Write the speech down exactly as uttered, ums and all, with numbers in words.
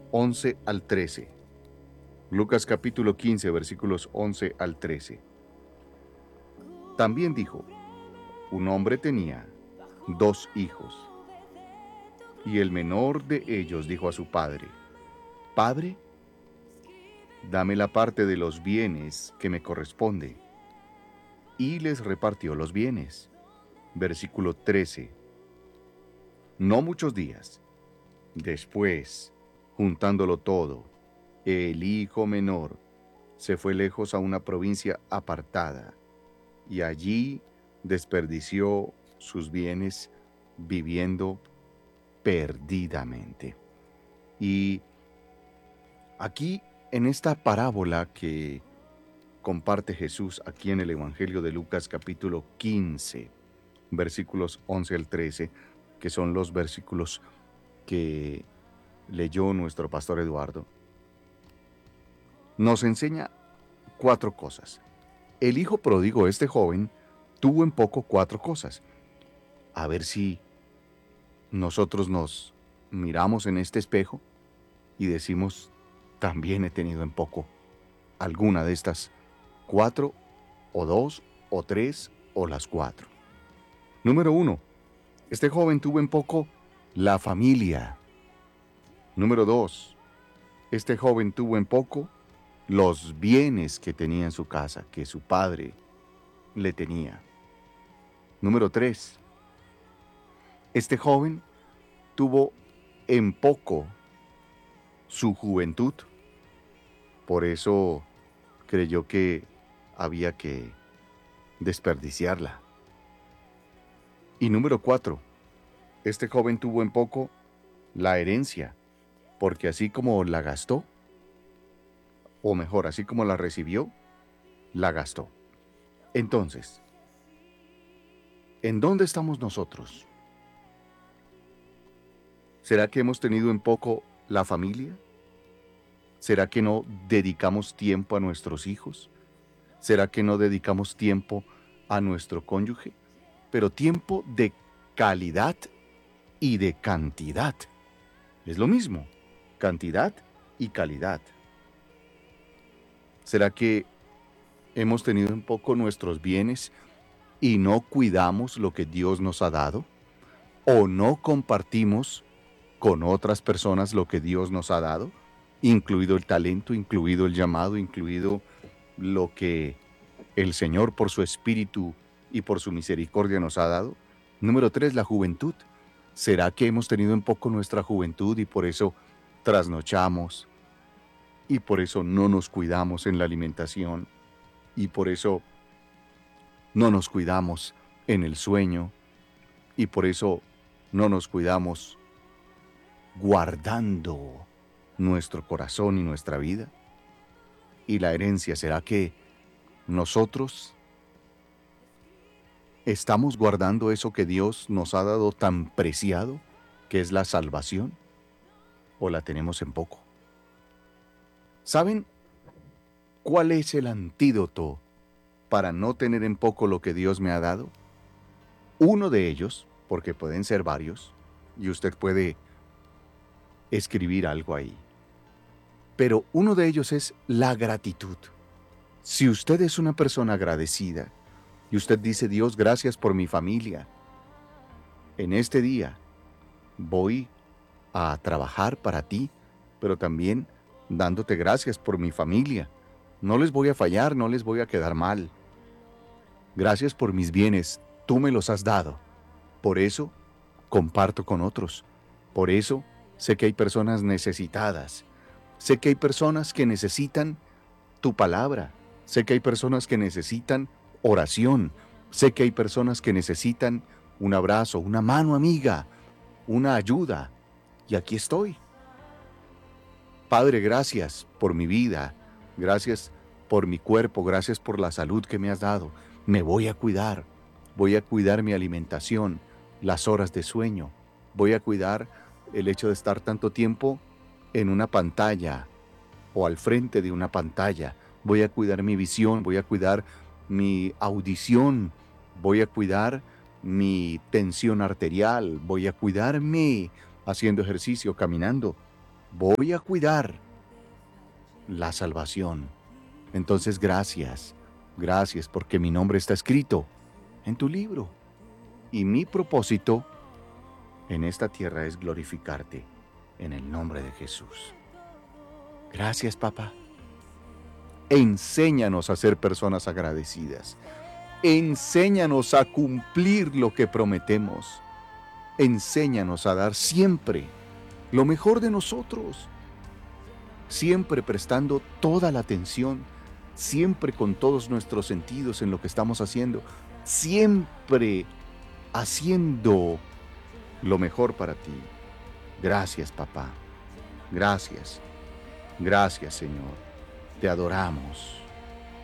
once al trece. Lucas capítulo quince, versículos once al trece. También dijo, un hombre tenía dos hijos, y el menor de ellos dijo a su padre, Padre, dame la parte de los bienes que me corresponde. Y les repartió los bienes. Versículo trece. No muchos días después, juntándolo todo, el hijo menor se fue lejos a una provincia apartada, y allí desperdició sus bienes viviendo perdidamente. Y aquí, en esta parábola que comparte Jesús aquí en el Evangelio de Lucas capítulo quince, versículos once al trece, que son los versículos que leyó nuestro pastor Eduardo, nos enseña cuatro cosas. El hijo pródigo, este joven, tuvo en poco cuatro cosas. A ver si nosotros nos miramos en este espejo y decimos, también he tenido en poco alguna de estas cuatro, o dos, o tres, o las cuatro. Número uno, este joven tuvo en poco la familia. Número dos, este joven tuvo en poco los bienes que tenía en su casa, que su padre le tenía. Número tres, este joven tuvo en poco su juventud. Por eso creyó que había que desperdiciarla. Y número cuatro, este joven tuvo en poco la herencia, porque así como la gastó, o mejor, así como la recibió, la gastó. Entonces, ¿en dónde estamos nosotros? ¿Será que hemos tenido en poco la familia? ¿Será que no dedicamos tiempo a nuestros hijos? ¿Será que no dedicamos tiempo a nuestro cónyuge? Pero tiempo de calidad y de cantidad. Es lo mismo, cantidad y calidad. ¿Será que hemos tenido en poco nuestros bienes y no cuidamos lo que Dios nos ha dado? ¿O no compartimos con otras personas lo que Dios nos ha dado? Incluido el talento, incluido el llamado, incluido lo que el Señor por su Espíritu y por su misericordia nos ha dado. Número tres, la juventud. ¿Será que hemos tenido en poco nuestra juventud y por eso trasnochamos? Y por eso no nos cuidamos en la alimentación. Y por eso no nos cuidamos en el sueño. Y por eso no nos cuidamos guardando nuestro corazón y nuestra vida. Y la herencia, ¿será que nosotros estamos guardando eso que Dios nos ha dado tan preciado, que es la salvación? ¿O la tenemos en poco? ¿Saben cuál es el antídoto para no tener en poco lo que Dios me ha dado? Uno de ellos, porque pueden ser varios, y usted puede escribir algo ahí, pero uno de ellos es la gratitud. Si usted es una persona agradecida y usted dice, Dios, gracias por mi familia, en este día voy a trabajar para ti, pero también dándote gracias por mi familia. No les voy a fallar, no les voy a quedar mal. Gracias por mis bienes, tú me los has dado. Por eso comparto con otros. Por eso sé que hay personas necesitadas. Sé que hay personas que necesitan tu palabra. Sé que hay personas que necesitan oración. Sé que hay personas que necesitan un abrazo, una mano amiga, una ayuda. Y aquí estoy. Padre, gracias por mi vida. Gracias por mi cuerpo. Gracias por la salud que me has dado. Me voy a cuidar. Voy a cuidar mi alimentación, las horas de sueño. Voy a cuidar el hecho de estar tanto tiempo en una pantalla o al frente de una pantalla. Voy a cuidar mi visión, voy a cuidar mi audición, voy a cuidar mi tensión arterial, voy a cuidarme haciendo ejercicio, caminando. Voy a cuidar la salvación. Entonces, gracias, gracias porque mi nombre está escrito en tu libro. Y mi propósito en esta tierra es glorificarte en el nombre de Jesús. Gracias, papá. Enséñanos a ser personas agradecidas. Enséñanos a cumplir lo que prometemos. Enséñanos a dar siempre lo mejor de nosotros. Siempre prestando toda la atención, siempre con todos nuestros sentidos en lo que estamos haciendo. Siempre haciendo lo mejor para ti. Gracias, papá. Gracias. Gracias, Señor. Te adoramos.